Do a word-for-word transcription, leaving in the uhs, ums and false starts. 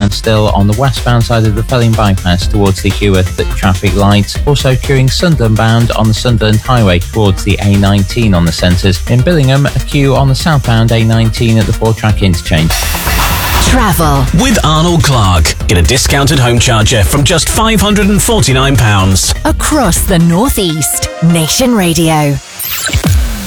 standstill on the westbound side of the Felling bypass towards the Heworth traffic lights. Also queuing Sunderland bound on the Sunderland Highway towards the A nineteen on the centres. In Billingham, a queue on the southbound A nineteen at the four-track interchange. Travel with Arnold Clark. Get a discounted home charger from just five hundred forty-nine pounds. Across the North East. Nation Radio.